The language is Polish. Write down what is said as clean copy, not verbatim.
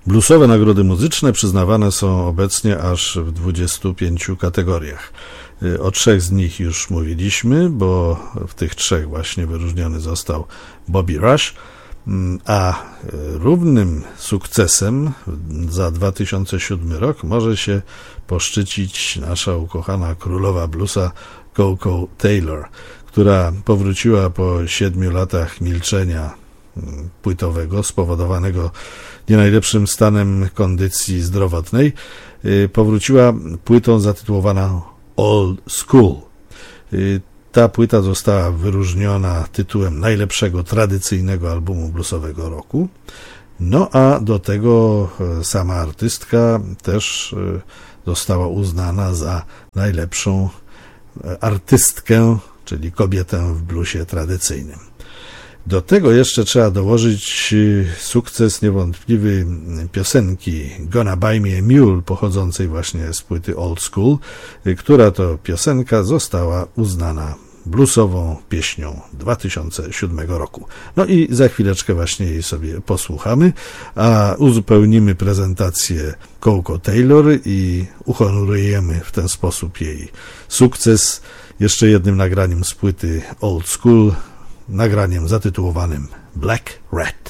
Bluesowe nagrody muzyczne przyznawane są obecnie aż w 25 kategoriach. O 3 z nich już mówiliśmy, bo w tych 3 właśnie wyróżniony został Bobby Rush, a równym sukcesem za 2007 rok może się poszczycić nasza ukochana królowa bluesa Koko Taylor, która powróciła po 7 latach milczenia płytowego spowodowanego nie najlepszym stanem kondycji zdrowotnej. Powróciła płytą zatytułowaną Old School. Ta płyta została wyróżniona tytułem najlepszego tradycyjnego albumu bluesowego roku. No a do tego sama artystka też została uznana za najlepszą artystkę, czyli kobietę w bluesie tradycyjnym. Do tego jeszcze trzeba dołożyć sukces niewątpliwy piosenki Gonna Buy Me a Mule, pochodzącej właśnie z płyty Old School, która to piosenka została uznana bluesową pieśnią 2007 roku. No i za chwileczkę właśnie jej sobie posłuchamy, a uzupełnimy prezentację Koko Taylor i uhonorujemy w ten sposób jej sukces jeszcze jednym nagraniem z płyty Old School, nagraniem zatytułowanym Black Rat.